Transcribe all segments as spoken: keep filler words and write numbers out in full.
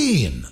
Queen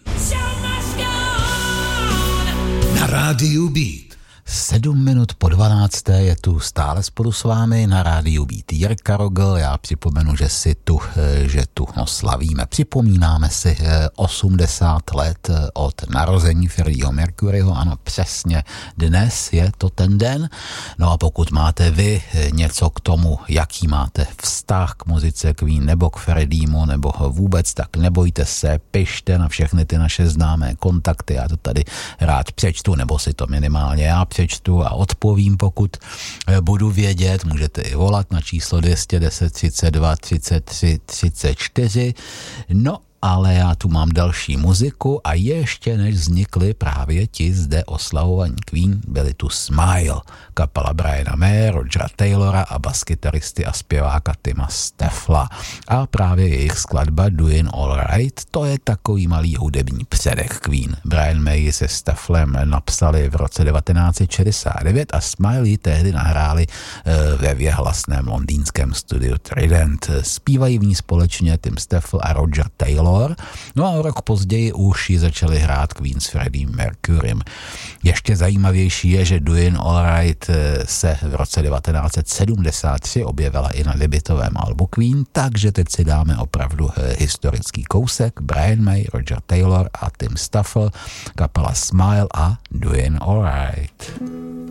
na rádiu Beat. Sedm minut po dvanácté je tu stále spolu s vámi na rádiu Beat Jirka Rogl. Já připomenu, že si tu, že tu no, slavíme, připomínáme si osmdesát let od narození Freddieho Mercuryho, ano, přesně dnes je to ten den. No a pokud máte vy něco k tomu, jaký máte vztah k muzice Queen nebo k Freddiemu nebo vůbec, tak nebojte se, pište na všechny ty naše známé kontakty, já to tady rád přečtu, nebo si to minimálně já přečtu a odpovím, pokud budu vědět. Můžete i volat na číslo dvě stě deset třicet dva třicet tři třicet čtyři. No, ale já tu mám další muziku a ještě než vznikly právě ti zde oslavovaní Queen, byli tu Smile, kapela Briana May, Rogera Taylora a baskytaristy a zpěváka Tima Staffla. A právě jejich skladba Doing All Right, to je takový malý hudební předek Queen. Brian May se Stafflem napsali v roce devatenáct set šedesát devět a Smile ji tehdy nahráli e, ve věhlasném londýnském studiu Trident. Zpívají v ní společně Tim Staffel a Roger Taylor. No a o rok později už ji začali hrát Queen s Freddiem Mercurym. Ještě zajímavější je, že Doing All Right se v roce devatenáct set sedmdesát tři objevila i na debutovém albu Queen, takže teď si dáme opravdu historický kousek. Brian May, Roger Taylor a Tim Staffel, kapela Smile a Doing All Right.